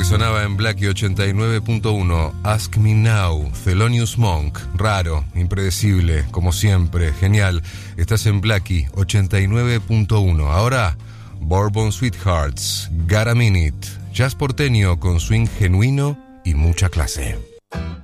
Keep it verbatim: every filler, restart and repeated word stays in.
que sonaba en Blackie ochenta y nueve punto uno, Ask Me Now, Thelonious Monk, raro, impredecible, como siempre, genial. Estás en Blackie ochenta y nueve punto uno. Ahora, Bourbon Sweethearts, Got a Minute, jazz porteño con swing genuino y mucha clase.